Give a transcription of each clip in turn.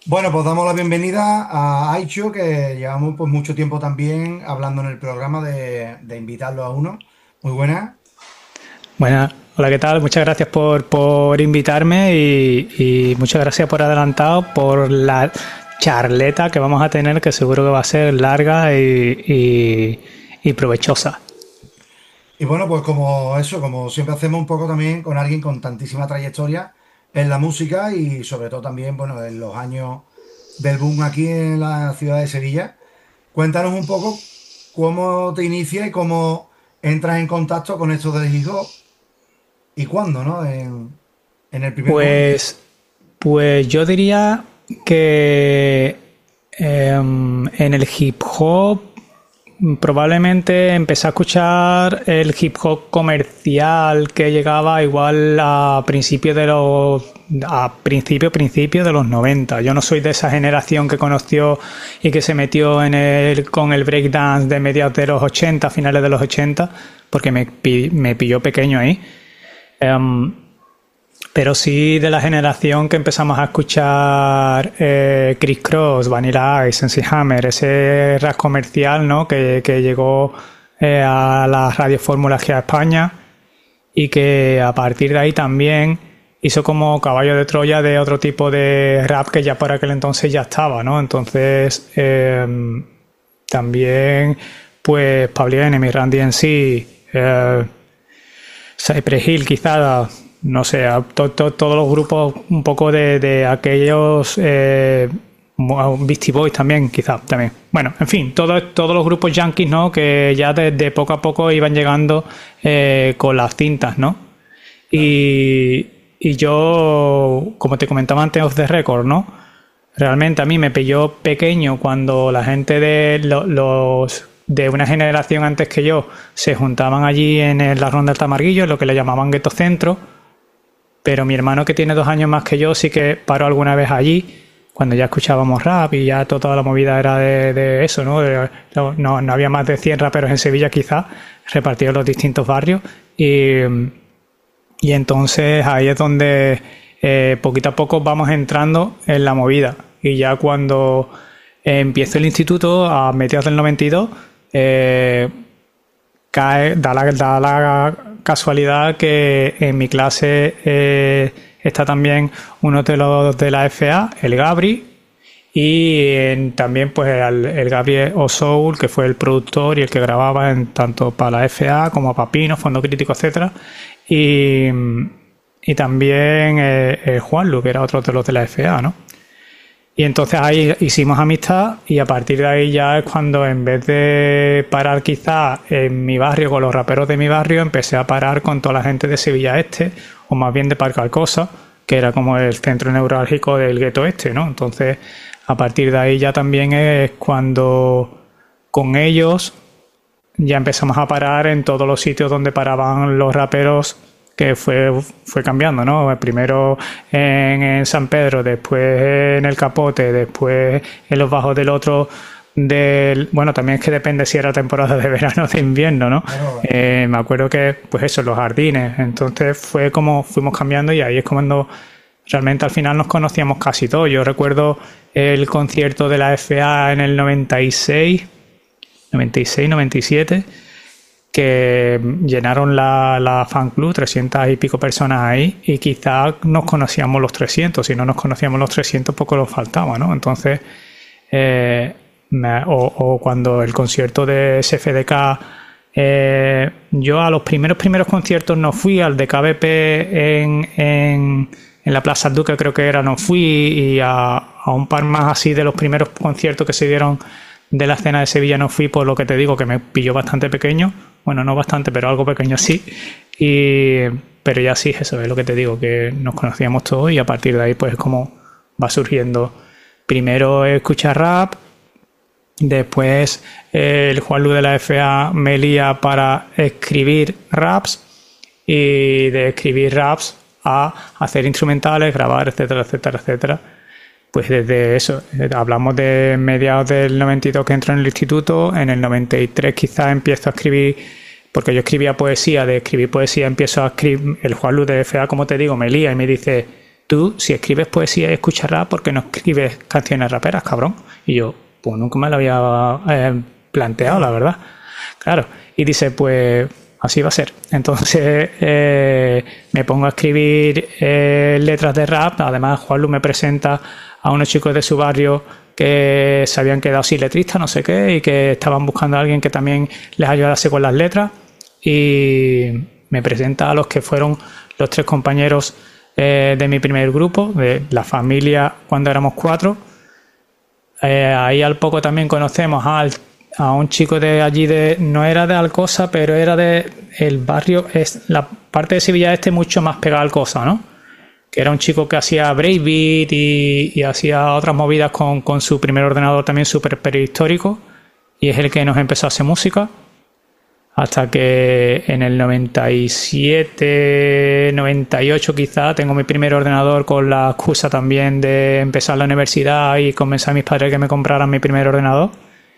Bueno, pues damos la bienvenida a Aicho, que llevamos pues mucho tiempo también hablando en el programa de invitarlo a uno. Muy buena. Buenas, hola, ¿qué tal? Muchas gracias por invitarme y muchas gracias por adelantado por la charleta que vamos a tener, que seguro que va a ser larga y provechosa. Y bueno, pues como eso, como siempre hacemos un poco también con alguien con tantísima trayectoria en la música y sobre todo también, bueno, en los años del boom aquí en la ciudad de Sevilla. Cuéntanos un poco cómo te inicia y cómo entras en contacto con esto del hip hop y cuándo, ¿no? En el primer momento. Pues, pues yo diría que en el hip hop probablemente empecé a escuchar el hip hop comercial que llegaba igual a principio de los 90. Yo no soy de esa generación que conoció y que se metió con el breakdance de mediados de los 80, finales de los 80, porque me pilló pequeño ahí. Em, pero sí de la generación que empezamos a escuchar Criss Cross, Vanilla Ice, MC Hammer, ese rap comercial, ¿no? que llegó a las radiofórmulas aquí a España y que a partir de ahí también hizo como caballo de Troya de otro tipo de rap que ya por aquel entonces ya estaba, ¿no? Entonces también pues Public Enemy, Randy MC, Cypress Hill quizá, no sé, todos los grupos un poco de aquellos Beastie Boys también, quizá, también. Bueno, en fin, todos los grupos yankees, ¿no? Que ya de poco a poco iban llegando con las cintas, ¿no? Y yo, como te comentaba antes off the record, ¿no? Realmente a mí me pilló pequeño cuando la gente los de una generación antes que yo se juntaban allí en la Ronda del Tamarguillo, lo que le llamaban Gueto Centro, pero mi hermano, que tiene 2 años más que yo, sí que paró alguna vez allí cuando ya escuchábamos rap y ya toda la movida era de eso, ¿no? No había más de 100 raperos en Sevilla quizás, repartidos en los distintos barrios y entonces ahí es donde poquito a poco vamos entrando en la movida. Y ya cuando empiezo el instituto, a mediados del 92, da la casualidad que en mi clase está también uno de los de la FA, el Gabri, y también pues el Gabriel O'Soul, que fue el productor y el que grababa tanto para la FA como para Pino, Fondo Crítico, etcétera, y, y también Juanlu, que era otro de los de la FA, ¿no? Y entonces ahí hicimos amistad y a partir de ahí ya es cuando, en vez de parar quizás en mi barrio con los raperos de mi barrio, empecé a parar con toda la gente de Sevilla Este, o más bien de Parque Alcosa, que era como el centro neurálgico del gueto este, ¿no? Entonces a partir de ahí ya también es cuando con ellos ya empezamos a parar en todos los sitios donde paraban los raperos, que fue cambiando, ¿no? Primero en San Pedro, después en el Capote, después en los bajos del otro. Bueno, también es que depende si era temporada de verano o de invierno, ¿no? Claro. Me acuerdo que, pues eso, los jardines. Entonces fue como fuimos cambiando y ahí es cuando realmente al final nos conocíamos casi todos. Yo recuerdo el concierto de la FA en el 96, 97, que llenaron la fan club, 300 y pico personas ahí, y quizás nos conocíamos los 300. Si no nos conocíamos los 300, poco nos faltaba, ¿no? Entonces, o cuando el concierto de SFDK, yo a los primeros conciertos no fui, al de KBP en la Plaza Duque creo que era, no fui, y a un par más así de los primeros conciertos que se dieron de la escena de Sevilla no fui, por lo que te digo, que me pilló bastante pequeño. Bueno, no bastante, pero algo pequeño sí. Pero ya sí, eso es lo que te digo, que nos conocíamos todos y a partir de ahí pues como va surgiendo. Primero escuchar rap, después el Juanlu de la FA me lía para escribir raps, y de escribir raps a hacer instrumentales, grabar, etcétera, etcétera, etcétera. Pues desde eso, hablamos de mediados del 92 que entro en el instituto, en el 93 quizás empiezo a escribir, porque yo escribía poesía, de escribir poesía empiezo a escribir, el Juanlu de FA, como te digo, me lía y me dice, tú si escribes poesía y escuchas rap, ¿por qué no escribes canciones raperas, cabrón? Y yo, pues nunca me lo había planteado, la verdad. Claro, y dice, pues así va a ser. Entonces me pongo a escribir letras de rap. Además, Juanlu me presenta a unos chicos de su barrio que se habían quedado sin letrista, no sé qué, y que estaban buscando a alguien que también les ayudase con las letras. Y me presenta a los que fueron los 3 compañeros de mi primer grupo, de la familia cuando éramos 4. Ahí al poco también conocemos a un chico de allí, no era de Alcosa, pero era de el barrio, es la parte de Sevilla mucho más pegada a Alcosa, ¿no? Que era un chico que hacía breakbeat y hacía otras movidas con su primer ordenador también súper prehistórico, y es el que nos empezó a hacer música. Hasta que en el 97, 98 quizá, tengo mi primer ordenador con la excusa también de empezar la universidad y convencer a mis padres que me compraran mi primer ordenador.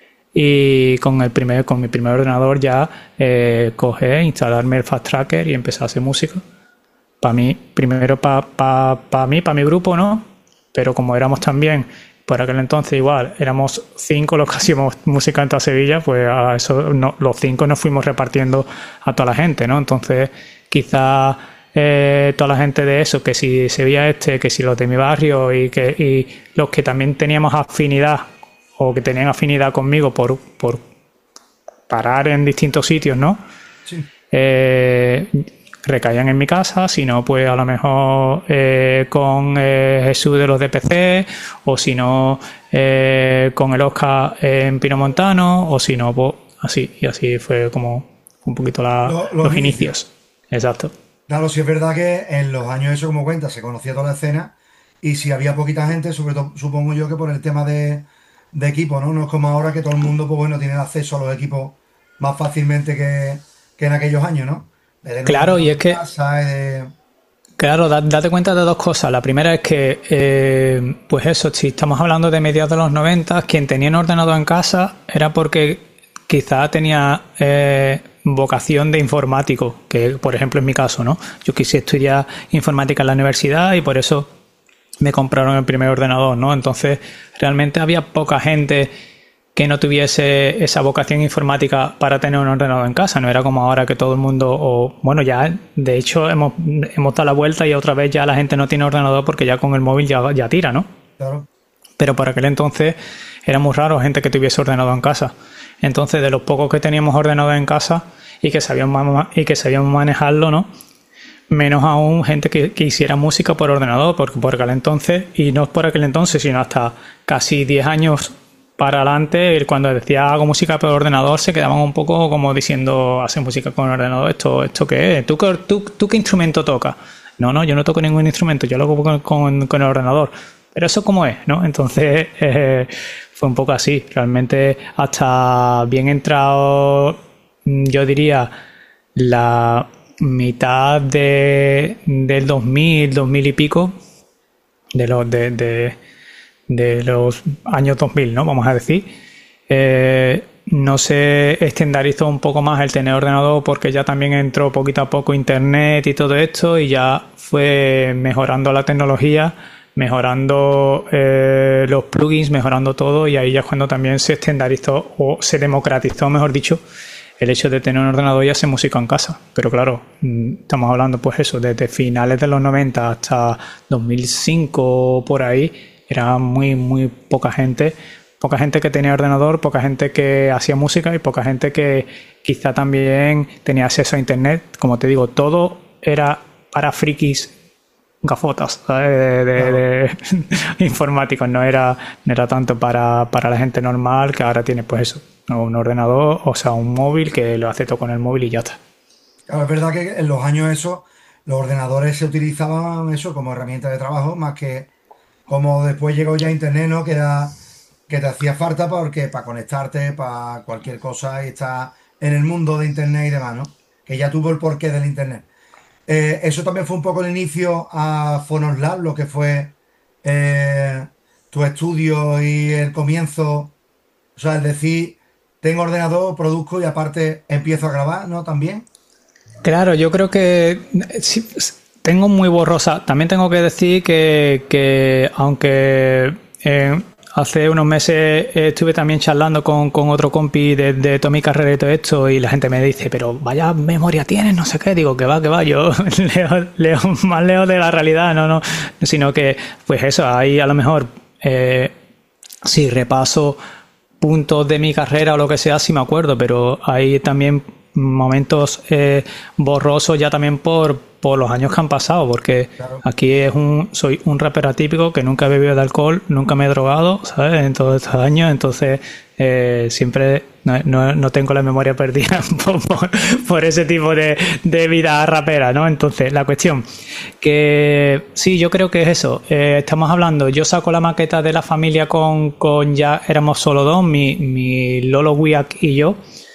Y con mi primer ordenador ya instalarme el Fast Tracker y empezar a hacer música. Para mí, primero para mi grupo, ¿no? Pero como éramos también, por aquel entonces igual, éramos 5 los que hacíamos música en toda Sevilla, pues a eso los 5 nos fuimos repartiendo a toda la gente, ¿no? Entonces, quizás toda la gente de eso, que si Sevilla que si los de mi barrio y los que también teníamos afinidad o que tenían afinidad conmigo por parar en distintos sitios, ¿no? Sí. Recaían en mi casa, si no, pues a lo mejor con Jesús de los DPC, o si no, con el Oscar en Pinomontano, o si no, pues así. Y así fue como un poquito los inicios. Exacto. Claro, sí es verdad que en los años, eso como cuenta, se conocía toda la escena, y si había poquita gente, sobre todo supongo yo que por el tema de equipo, ¿no? No es como ahora que todo el mundo, pues bueno, tiene acceso a los equipos más fácilmente que en aquellos años, ¿no? Claro, y es que... Claro, date cuenta de 2 cosas. La primera es que, pues eso, si estamos hablando de mediados de los 90, quien tenía un ordenador en casa era porque quizá tenía vocación de informático, que por ejemplo en mi caso, ¿no? Yo quise estudiar informática en la universidad y por eso me compraron el primer ordenador, ¿no? Entonces, realmente había poca gente que no tuviese esa vocación informática para tener un ordenador en casa. No era como ahora que todo el mundo, ya de hecho hemos dado la vuelta y otra vez ya la gente no tiene ordenador porque ya con el móvil ya tira, ¿no? Claro. Pero por aquel entonces era muy raro gente que tuviese ordenador en casa. Entonces, de los pocos que teníamos ordenador en casa y que sabíamos manejarlo, ¿no? Menos aún gente que hiciera música por ordenador, porque por aquel entonces, y no por aquel entonces, sino hasta casi 10 años para adelante, cuando decía hago música por ordenador, se quedaban un poco como diciendo, hace música con ordenador, ¿esto qué es? ¿Tú qué instrumento tocas? No, yo no toco ningún instrumento, yo lo hago con el ordenador. Pero eso cómo es, ¿no? Entonces fue un poco así. Realmente hasta bien entrado, yo diría, la mitad del 2000 y pico, de los años 2000, ¿no? Vamos a decir. No se estandarizó un poco más el tener ordenador porque ya también entró poquito a poco internet y todo esto y ya fue mejorando la tecnología, mejorando los plugins, mejorando todo, y ahí ya es cuando también se estandarizó o se democratizó, mejor dicho, el hecho de tener un ordenador y hacer música en casa. Pero claro, estamos hablando pues eso, desde finales de los 90 hasta 2005 por ahí, era muy poca gente que tenía ordenador, poca gente que hacía música y poca gente que quizá también tenía acceso a internet. Como te digo, todo era para frikis gafotas, ¿sabes? de informáticos, no era tanto para la gente normal que ahora tiene pues eso, un ordenador, o sea, un móvil que lo hace todo con el móvil y ya está. Claro, es verdad que en los años eso, los ordenadores se utilizaban eso como herramienta de trabajo, más que como después llegó ya internet, ¿no? Que te hacía falta porque para conectarte, para cualquier cosa y estar en el mundo de internet y demás, ¿no? Que ya tuvo el porqué del internet. Eso también fue un poco el inicio a Phonos Lab, lo que fue tu estudio y el comienzo. O sea, es decir, tengo ordenador, produzco y aparte empiezo a grabar, ¿no? También. Claro, yo creo que tengo muy borrosa. También tengo que decir que aunque hace unos meses estuve también charlando con otro compi de toda mi carrera y todo esto, y la gente me dice, pero vaya memoria tienes, no sé qué. Digo, que va, yo leo más lejos de la realidad, no, sino que, pues eso, ahí a lo mejor, si repaso puntos de mi carrera o lo que sea, sí me acuerdo, pero hay también momentos borrosos ya también por los años que han pasado, porque Claro. aquí soy un rapero atípico que nunca he bebido de alcohol, nunca me he drogado, ¿sabes? En todos estos años, entonces siempre no tengo la memoria perdida por ese tipo de vida rapera, ¿no? Entonces, la cuestión que sí, yo creo que es eso. Estamos hablando, yo saco la maqueta de La Familia con ya éramos solo dos, mi Lolo Wiak y yo,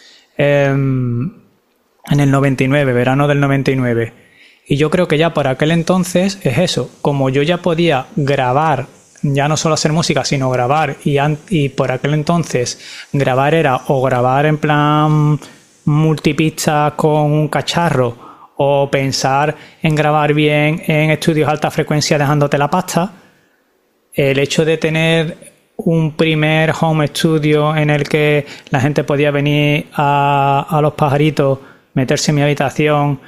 en el 99, verano del 99. Y yo creo que ya por aquel entonces es eso, como yo ya podía grabar, ya no solo hacer música, sino grabar, y por aquel entonces grabar era o grabar en plan multipista con un cacharro, o pensar en grabar bien en estudios de alta frecuencia dejándote la pasta. El hecho de tener un primer home studio en el que la gente podía venir a Los Pajaritos, meterse en mi habitación,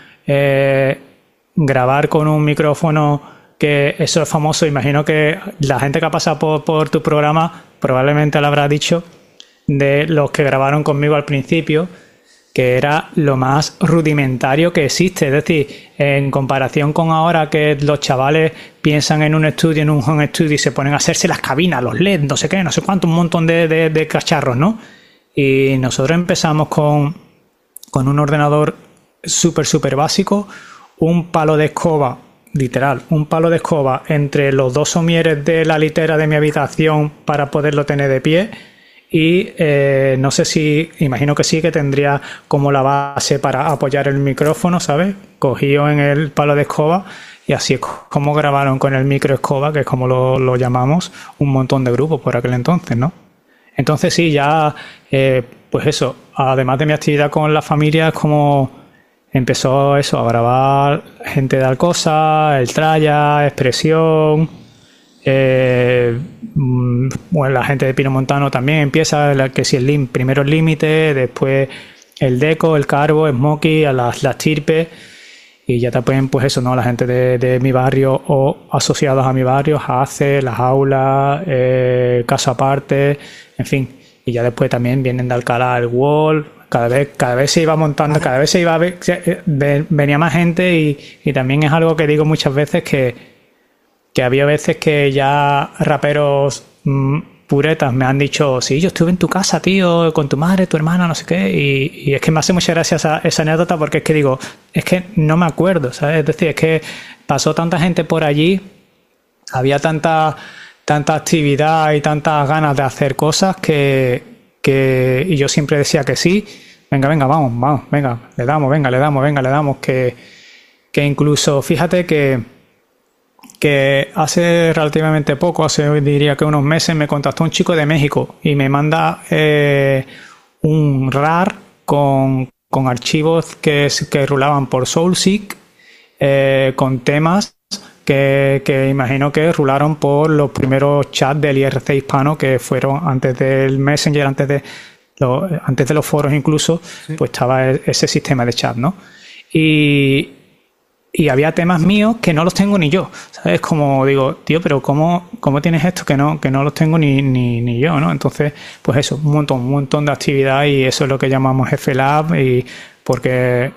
grabar con un micrófono, que eso es famoso. Imagino que la gente que ha pasado por tu programa probablemente lo habrá dicho, de los que grabaron conmigo al principio, que era lo más rudimentario que existe. Es decir, en comparación con ahora que los chavales piensan en un estudio, en un home studio, y se ponen a hacerse las cabinas, los LED, no sé qué, no sé cuánto, un montón de cacharros, ¿no? Y nosotros empezamos con un ordenador súper básico, un palo de escoba, literal, un palo de escoba entre los dos somieres de la litera de mi habitación para poderlo tener de pie. Y no sé si, imagino que sí, que tendría como la base para apoyar el micrófono, ¿sabes? Cogido en el palo de escoba, y así es como grabaron con el micro escoba, que es como lo llamamos, un montón de grupos por aquel entonces, ¿no? Entonces sí, ya, pues eso, además de mi actividad con La Familia, es como empezó eso, a grabar gente de Alcosa, El Traya, Expresión. Bueno, la gente de Pino Montano también empieza, que si primero el Límite, después el Deco, el Carbo, Smokey, a las Tirpes, y ya te pueden, pues eso, ¿no? La gente de mi barrio o asociados a mi barrio, Hace, Las Aulas, Caso Aparte, en fin. Y ya después también vienen de Alcalá, el Wall. Cada vez se iba montando, cada vez se iba venía más gente, y también es algo que digo muchas veces, que había veces que ya raperos puretas me han dicho, sí, yo estuve en tu casa, tío, con tu madre, tu hermana, no sé qué, y es que me hace mucha gracia esa anécdota, porque es que digo, es que no me acuerdo, ¿sabes? Es decir, es que pasó tanta gente por allí, había tanta actividad y tantas ganas de hacer cosas y yo siempre decía que sí, venga, vamos, venga, le damos, que incluso, fíjate que hace relativamente poco, diría que unos meses, me contactó un chico de México y me manda un RAR con archivos que rulaban por Soulseek, con temas que imagino que rularon por los primeros chats del IRC hispano, que fueron antes del Messenger, antes de los foros incluso, sí. Pues estaba ese sistema de chat, ¿no? Y había temas míos que no los tengo ni yo, ¿sabes? Como digo, tío, pero ¿cómo tienes esto que no los tengo ni yo, ¿no? Entonces, pues eso, un montón de actividad, y eso es lo que llamamos FLab, y porque,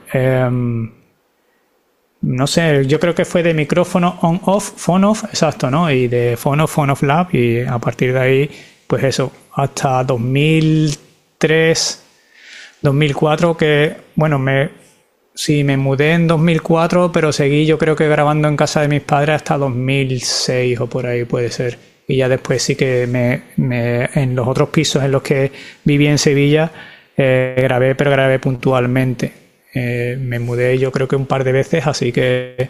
no sé, yo creo que fue de micrófono on-off, phone-off, exacto, ¿no? Y de phone-off lab, y a partir de ahí, pues eso, hasta 2003, 2004, que, bueno, me mudé en 2004, pero seguí, yo creo que grabando en casa de mis padres hasta 2006 o por ahí puede ser. Y ya después sí que en los otros pisos en los que viví en Sevilla, grabé puntualmente. Me mudé yo creo que un par de veces, así que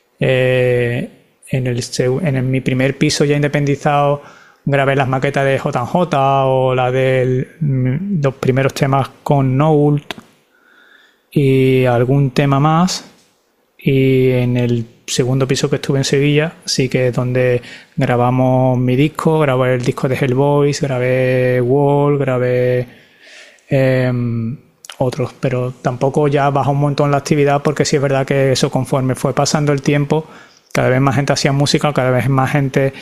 en mi primer piso ya independizado grabé las maquetas de J&J o la de los primeros temas con Noult y algún tema más, y en el segundo piso que estuve en Sevilla sí que es donde grabamos mi disco, grabé el disco de Hellboys, grabé Wall, grabé otros, pero tampoco ya bajó un montón la actividad porque sí es verdad que eso conforme fue pasando el tiempo, cada vez más gente hacía música, cada vez más gente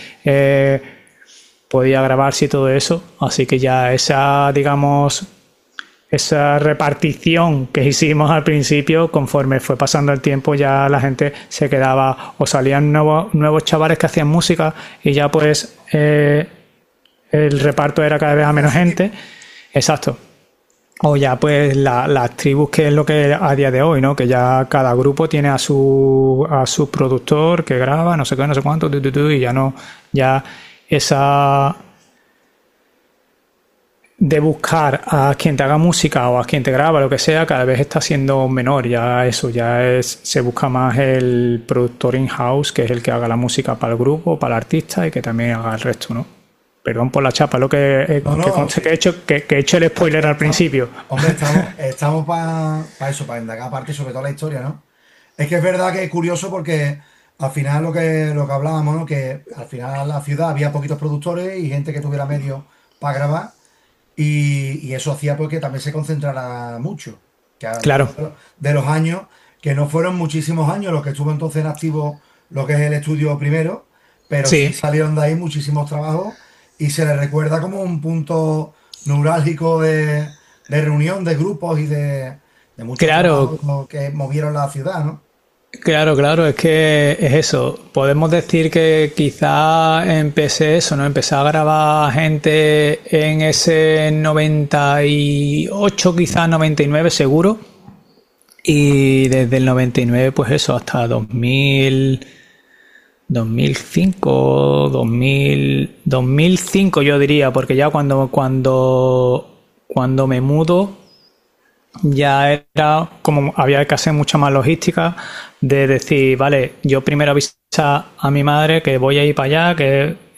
podía grabarse y todo eso, así que ya esa, digamos, esa repartición que hicimos al principio, conforme fue pasando el tiempo, ya la gente se quedaba o salían nuevos chavales que hacían música y ya pues el reparto era cada vez a menos gente. Exacto. O ya pues las tribus, que es lo que a día de hoy, ¿no? Que ya cada grupo tiene a su productor que graba, no sé qué, no sé cuánto, y ya no, ya esa de buscar a quien te haga música o a quien te graba, lo que sea, cada vez está siendo menor. Ya eso, se busca más el productor in-house, que es el que haga la música para el grupo, para el artista y que también haga el resto, ¿no? Perdón por la chapa, lo que, Sí. que he hecho el spoiler al principio. Hombre, estamos para eso, para indagar aparte sobre toda la historia, ¿no? Es que es verdad que es curioso porque al final lo que hablábamos, ¿no? Que al final en la ciudad había poquitos productores y gente que tuviera medios para grabar. Y eso hacía pues que también se concentrara mucho. Que a lo Claro, mejor de los años, que no fueron muchísimos años los que estuvo entonces en activo lo que es el estudio primero, pero sí sí. salieron de ahí muchísimos trabajos y se le recuerda como un punto neurálgico de reunión de grupos y de muchos Claro, trabajos que movieron la ciudad, ¿no? claro, claro, es que es eso. Podemos decir que quizá empecé eso, ¿no? Empecé a grabar gente en ese 98, quizá 99 seguro. Y desde el 99, pues eso, hasta 2000, 2005, 2005 yo diría, porque ya cuando me mudo ya era como había que hacer mucha más logística de decir, vale, yo primero avisar a mi madre que voy a ir para allá, que